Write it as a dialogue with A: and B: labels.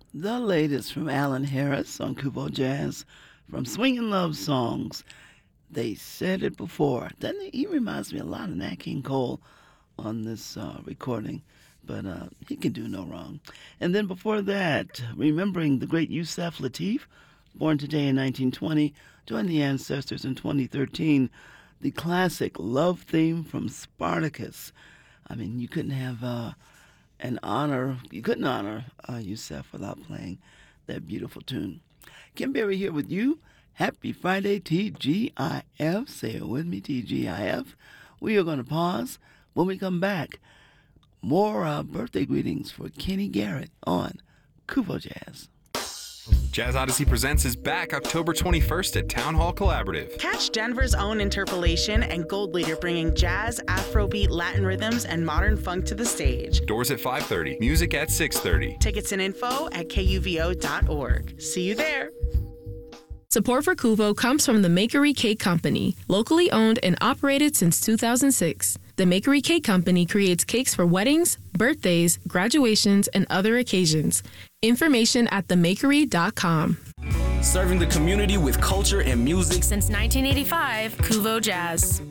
A: The latest from Alan Harris on Kubo Jazz from Swingin' Love Songs. They said it before. Doesn't he? He reminds me a lot of Nat King Cole on this recording, but he can do no wrong. And then before that, remembering the great Yusef Lateef, born today in 1920, joined the Ancestors in 2013, the classic love theme from Spartacus. I mean, you couldn't have you couldn't honor Yusef without playing that beautiful tune. Kim Berry here with you. Happy Friday, TGIF. Say it with me, TGIF. We are going to pause. When we come back, more birthday greetings for Kenny Garrett on Kubo Jazz.
B: Jazz Odyssey Presents is back October 21st at Town Hall Collaborative.
C: Catch Denver's own Interpolation and Gold Leader bringing jazz, Afrobeat, Latin rhythms, and modern funk to the stage.
B: Doors at 5:30, music at 6:30.
C: Tickets and info at kuvo.org. See you there.
D: Support for Kuvo comes from the Makery Cake Company, locally owned and operated since 2006. The Makery Cake Company creates cakes for weddings, birthdays, graduations, and other occasions. Information at themakery.com.
E: Serving the community with culture and music
F: since 1985, Kuvo Jazz.